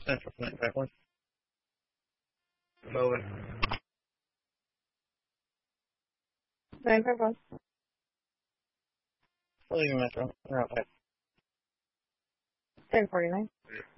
Central Flint, Franklin. Over. Vancouver. William Metro. We're out back. 1049.